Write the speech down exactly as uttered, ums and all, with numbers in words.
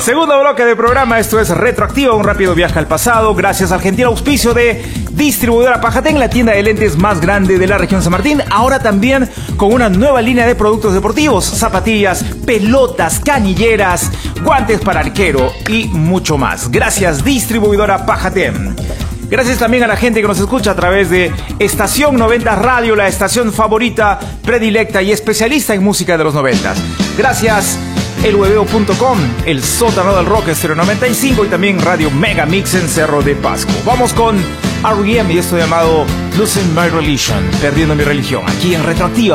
Segundo bloque de programa, esto es Retroactiva, un rápido viaje al pasado, gracias al gentil auspicio de Distribuidora Pajatén, la tienda de lentes más grande de la región San Martín, ahora también con una nueva línea de productos deportivos, zapatillas, pelotas, canilleras, guantes para arquero y mucho más. Gracias, Distribuidora Pajatén. Gracias también a la gente que nos escucha a través de Estación noventa Radio, la estación favorita, predilecta y especialista en música de los noventas. Gracias, el hueveo punto com, el sótano del rock Estéreo noventa y cinco y también Radio Mega Mix en Cerro de Pasco. Vamos con R E M y esto llamado Losing My Religion, perdiendo mi religión, aquí en Retroactiva.